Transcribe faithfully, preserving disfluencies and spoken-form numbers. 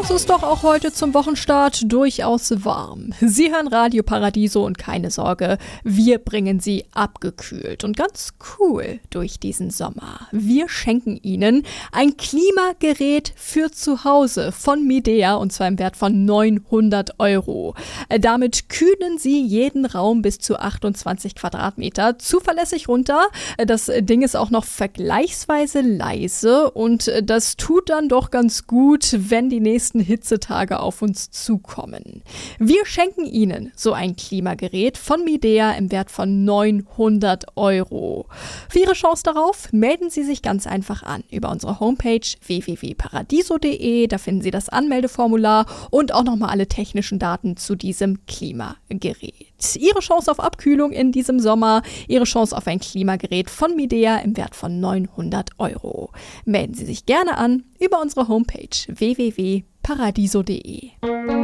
Es ist doch auch heute zum Wochenstart durchaus warm. Sie hören Radio Paradiso und keine Sorge, wir bringen Sie abgekühlt und ganz cool durch diesen Sommer. Wir schenken Ihnen ein Klimagerät für zu Hause von Midea und zwar im Wert von neunhundert Euro. Damit kühlen Sie jeden Raum bis zu achtundzwanzig Quadratmeter zuverlässig runter. Das Ding ist auch noch vergleichsweise leise und das tut dann doch ganz gut, wenn die nächsten Hitzetage auf uns zukommen. Wir schenken Ihnen so ein Klimagerät von Midea im Wert von neunhundert Euro. Für Ihre Chance darauf melden Sie sich ganz einfach an über unsere Homepage w w w punkt paradiso punkt d e. Da finden Sie das Anmeldeformular und auch nochmal alle technischen Daten zu diesem Klimagerät. Ihre Chance auf Abkühlung in diesem Sommer, Ihre Chance auf ein Klimagerät von Midea im Wert von neunhundert Euro. Melden Sie sich gerne an über unsere Homepage w w w punkt paradiso punkt d e.